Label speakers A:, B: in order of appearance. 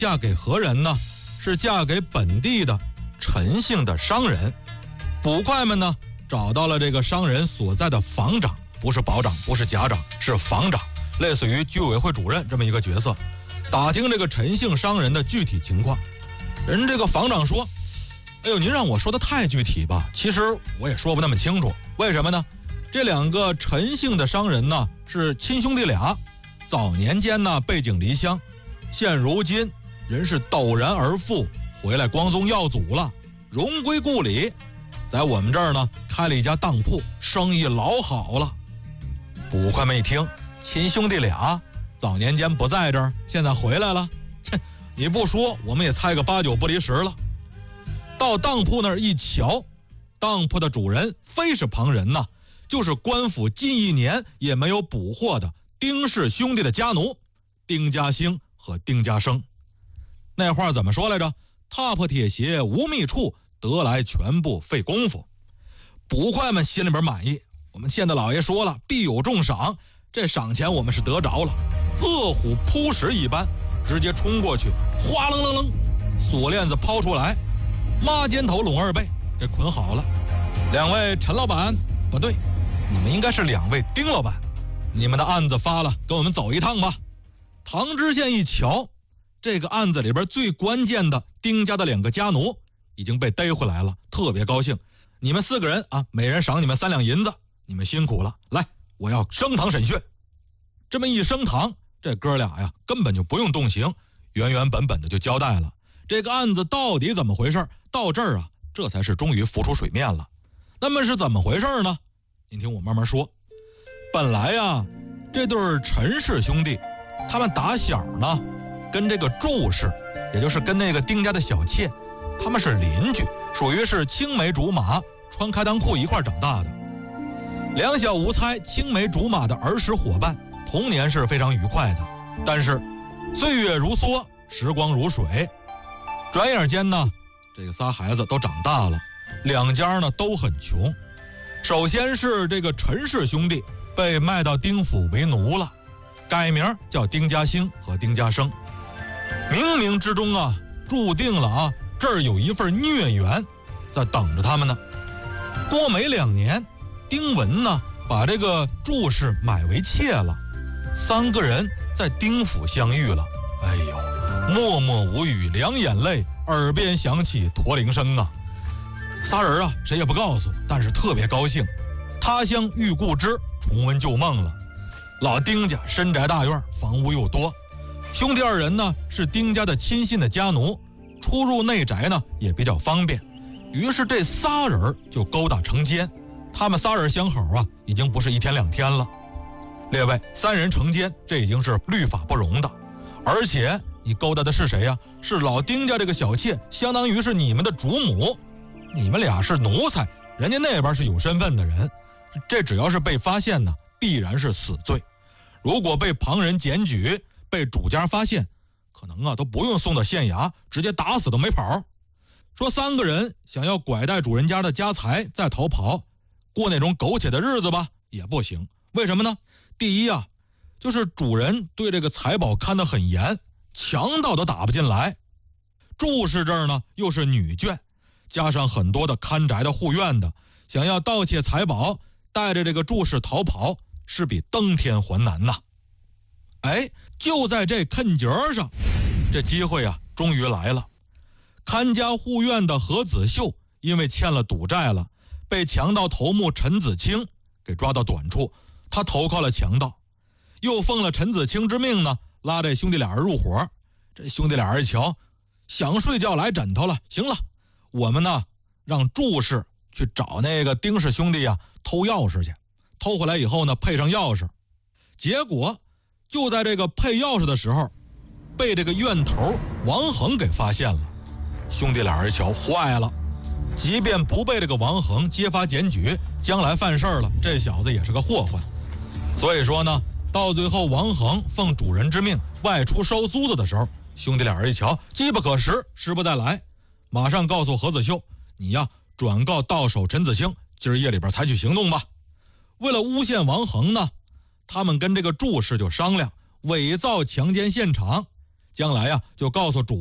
A: 嫁给何人呢？是嫁给本地的陈姓的商人。捕快们呢找到了这个商人所在的房长，不是保长，不是甲长，是房长，类似于居委会主任这么一个角色。打听这个陈姓商人的具体情况，人这个房长说：“哎呦，您让我说的太具体吧，其实我也说不那么清楚。为什么呢？这两个陈姓的商人呢是亲兄弟俩，早年间呢背井离乡，现如今人是陡然而富，回来光宗耀祖了，荣归故里，在我们这儿呢开了一家当铺，生意老好了。”捕快们一听，亲兄弟俩早年间不在这儿，现在回来了，你不说我们也猜个8、9不离10了。到当铺那儿一瞧，当铺的主人非是旁人呐，就是官府近1年也没有捕获的丁氏兄弟的家奴丁家兴和丁家生。那话怎么说来着？踏破铁鞋无觅处，得来全不费功夫。捕快们心里边满意，我们县的老爷说了，必有重赏，这赏钱我们是得着了。饿虎扑食一般，直接冲过去，哗楞楞楞，锁链子抛出来，抹肩头拢2背，给捆好了。2位陈老板，不对，你们应该是2位丁老板，你们的案子发了，跟我们走一趟吧。唐知县一瞧，这个案子里边最关键的丁家的2个家奴已经被逮回来了，特别高兴。你们4个人啊，每人赏你们3两银子，你们辛苦了。来，我要升堂审讯。这么一升堂，这哥俩呀根本就不用动刑，原原本本的就交代了这个案子到底怎么回事。到这儿啊，这才是终于浮出水面了。那么是怎么回事呢？您听我慢慢说。本来呀，这对陈氏兄弟，他们打小呢跟这个祝氏，也就是跟那个丁家的小妾，他们是邻居，属于是青梅竹马，穿开裆裤一块长大的。两小无猜，青梅竹马的儿时伙伴，童年是非常愉快的。但是岁月如梭，时光如水，转眼间呢，这个仨孩子都长大了，2家呢都很穷。首先是这个陈氏兄弟被卖到丁府为奴了，改名叫丁家兴和丁家生。冥冥之中啊，注定了啊，这儿有一份孽缘在等着他们呢。过没2年，丁文呢把这个祝氏买为妾了，3个人在丁府相遇了。哎呦，默默无语，2眼泪，耳边响起驼铃声啊。仨人啊，谁也不告诉，但是特别高兴，他乡遇故知，重温旧梦了。老丁家深宅大院，房屋又多，兄弟2人呢是丁家的亲信的家奴，出入内宅呢也比较方便。于是这仨人就勾搭成奸，他们仨人相好啊，已经不是1天2天了。列位，3人成奸，这已经是律法不容的。而且你勾搭的是谁呀？是老丁家这个小妾，相当于是你们的主母，你们俩是奴才，人家那边是有身份的人，这只要是被发现呢，必然是死罪。如果被旁人检举，被主家发现，可能啊都不用送到县衙，直接打死都没跑。说3个人想要拐带主人家的家财再逃跑，过那种苟且的日子吧，也不行。为什么呢？第一啊，就是主人对这个财宝看得很严，强盗都打不进来。祝氏这儿呢又是女眷，加上很多的看宅的护院的，想要盗窃财宝，带着这个祝氏逃跑，是比登天还难呐。哎，就在这坎节上，这机会啊终于来了。看家护院的何子秀因为欠了赌债了，被强盗头目陈子清给抓到短处，他投靠了强盗，又奉了陈子清之命呢，拉这兄弟俩人入伙。这兄弟俩人一瞧，想睡觉来枕头了，行了，我们呢让祝氏去找那个丁氏兄弟啊偷钥匙去，偷回来以后呢配上钥匙。结果就在这个配钥匙的时候，被这个院头王恒给发现了。兄弟俩人一瞧，坏了，即便不被这个王恒揭发检举，将来犯事了，这小子也是个祸患。所以说呢，到最后王恒奉主人之命外出收租子的时候，兄弟俩人一瞧，机不可失，失不再来，马上告诉何子秀，你呀转告到手陈子清，今儿夜里边采取行动吧。为了诬陷王恒呢，他们跟这个祝氏就商量伪造强奸现场， 将来就告诉主